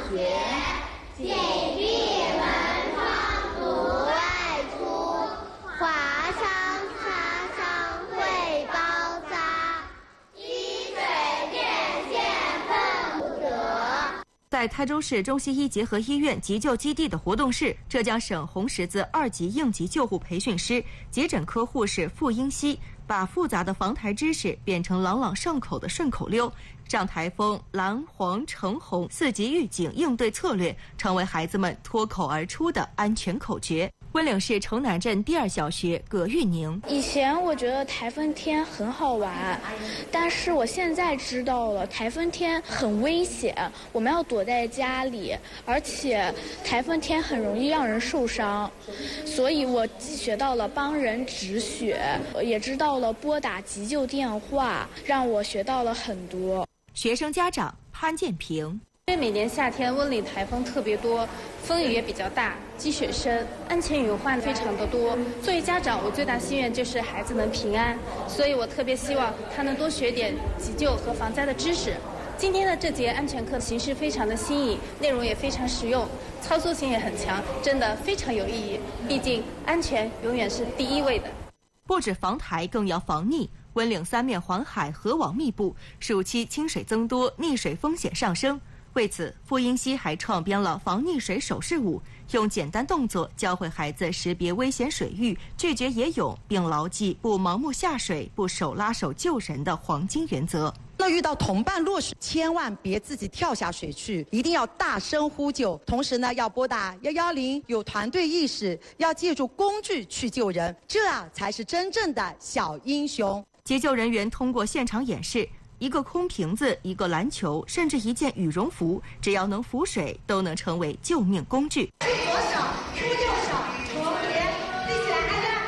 学，警惕文创不外出，划伤擦伤会包扎，滴水电线碰不得。 在台州市中西医结合医院急救基地的活动室，浙江省红十字2级应急救护培训师、急诊科护士傅英熙把复杂的防台知识变成朗朗上口的顺口溜，让台风蓝、黄、橙、红4级预警应对策略成为孩子们脱口而出的安全口诀。温岭市城南镇第2小学葛玉宁： 以前我觉得台风天很好玩，但是我现在知道了台风天很危险，我们要躲在家里，而且台风天很容易让人受伤，所以我既学到了帮人止血，也知道了拨打急救电话，让我学到了很多。 学生家长潘建平： 因为每年夏天温岭台风特别多，风雨也比较大，积水深，安全隐患非常的多。作为家长，我最大心愿就是孩子能平安，所以我特别希望他能多学点急救和防灾的知识。今天的这节安全课形式非常的新颖，内容也非常实用，操作性也很强，真的非常有意义。毕竟安全永远是第一位的。 不止防台，更要防溺。温岭3面环海，河网密布，暑期清水增多，溺水风险上升。为此，傅英熙还创编了防溺水手势舞，用简单动作教会孩子识别危险水域，拒绝野泳，并牢记不盲目下水、不手拉手救人的黄金原则。 那遇到同伴落水，千万别自己跳下水去，一定要大声呼救，同时呢要拨打110，有团队意识，要借助工具去救人，这才是真正的小英雄。 急救人员通过现场演示，一个空瓶子、一个篮球，甚至一件羽绒服，只要能浮水，都能成为救命工具。 左手出右手，重叠，立起来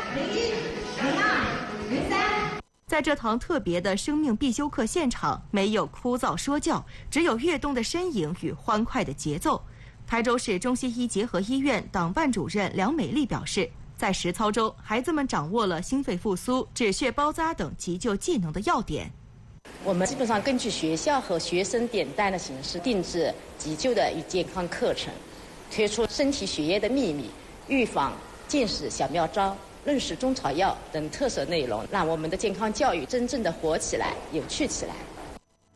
，01、02、03。 在这堂特别的生命必修课现场，没有枯燥说教，只有跃动的身影与欢快的节奏。台州市中西医结合医院党办主任梁美丽表示，在实操中，孩子们掌握了心肺复苏、止血包扎等急救技能的要点。 我们基本上根据学校和学生点单的形式定制急救的与健康课程，推出身体血液的秘密、预防、见识小妙招、认识中草药等特色内容，让我们的健康教育真正的活起来、有趣起来。